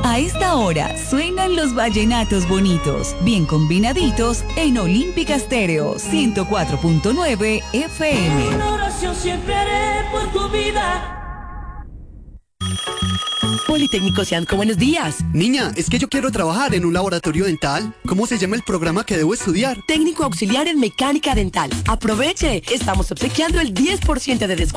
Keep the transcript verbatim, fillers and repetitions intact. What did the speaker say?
A esta hora suenan los vallenatos bonitos, bien combinaditos en Olímpica Estéreo ciento cuatro punto nueve F M. Una oración siempre haré por tu vida. Politécnico Cianco, buenos días. Niña, es que yo quiero trabajar en un laboratorio dental. ¿Cómo se llama el programa que debo estudiar? Técnico auxiliar en mecánica dental. Aproveche, estamos obsequiando el diez por ciento de descuento